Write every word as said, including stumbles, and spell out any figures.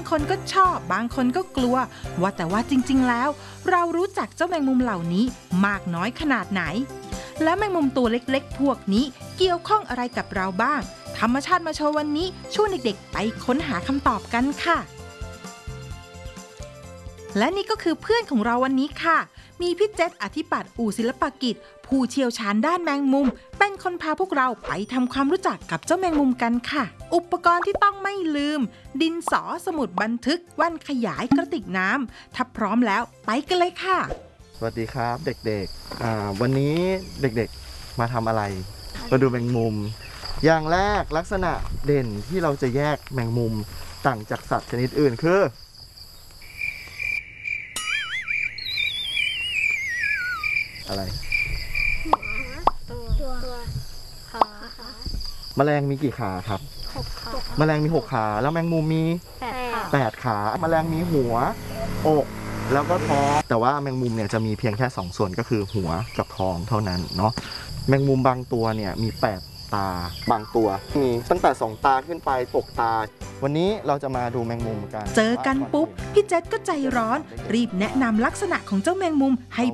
คนก็ชอบบางคนก็กลัวว่าแต่ว่าจริงๆแล้วเรารู้จักเจ้าแมงมุมเหล่านี้มากน้อยขนาดไหนและแมงมุมตัวเล็กๆพวกนี้เกี่ยวข้องอะไรกับเราบ้างธรรมชาติมาโชว์วันนี้ชวนเด็กๆไปค้นหาคำตอบกันค่ะและนี่ก็คือเพื่อนของเราวันนี้ค่ะมีพี่เจษอธิปัตย์อู่ศิลปกิจผู้เชี่ยวชาญด้านแมงมุมเป็นคนพาพวกเราไปทำความรู้จักกับเจ้าแมงมุมกันค่ะอุปกรณ์ที่ต้องไม่ลืมดินสอสมุดบันทึกแว่นขยายกระติกน้ำถ้าพร้อมแล้วไปกันเลยค่ะสวัสดีครับเด็กๆวันนี้เด็กๆมาทำอะไรมาดูแมงมุมอย่างแรกลักษณะเด่นที่เราจะแยกแมงมุมต่างจากสัตว์ชนิดอื่นคืออะไรตัวขาแมลงมีกี่ขาครับหกขาแมลงมีหกขาแล้วแมงมุมมีแปดขาแปดขาแมลงมีหัวอกแล้วก็ท้องแต่ว่าแมงมุมเนี่ยจะมีเพียงแค่สองส่วนก็คือหัวกับท้องเท่านั้นเนาะแมงมุมบางตัวเนี่ยมีแปดตาบางตัวมีตั้งแต่สองตาขึ้นไปตกตาวันนี้เราจะมาดูแมงมุมกันเจอกันปุ๊บพี่เจษก็ใจร้อนรีบแนะนำลักษณะของเจ้าแมงมุมให้